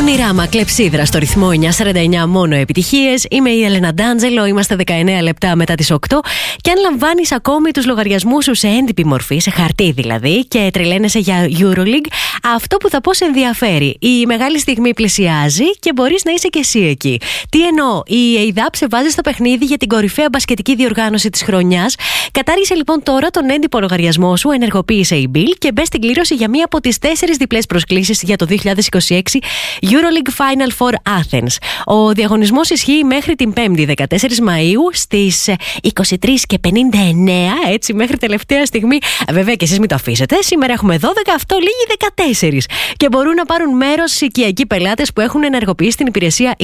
Ονειράμα, κλεψίδρα στο ρυθμό 949, μόνο επιτυχίες. Είμαι η Έλενα Ντάντζελο, είμαστε 19 λεπτά μετά τις 8. Και αν λαμβάνεις ακόμη τους λογαριασμούς σου σε έντυπη μορφή, σε χαρτί δηλαδή, και τρελαίνεσαι για EuroLeague, αυτό που θα πω σε ενδιαφέρει. Η μεγάλη στιγμή πλησιάζει και μπορείς να είσαι και εσύ εκεί. Τι εννοώ, η ΕΙΔΑΠ σε βάζει στο παιχνίδι για την κορυφαία μπασκετική διοργάνωση της χρονιάς. Κατάργησε λοιπόν τώρα τον έντυπο λογαριασμό σου, ενεργοποίησε η Bill και μπες στην κλήρωση για μία από τις 4 διπλές προσκλήσεις για το 2026 EuroLeague Final Four Athens. Ο διαγωνισμός ισχύει μέχρι την 5η 14 Μαΐου στις 23:59, έτσι μέχρι τελευταία στιγμή. Βέβαια και εσείς μην το αφήσετε. Σήμερα έχουμε 12, αυτό λύγει 14. Και μπορούν να πάρουν μέρος οικιακοί πελάτες που έχουν ενεργοποιήσει την υπηρεσία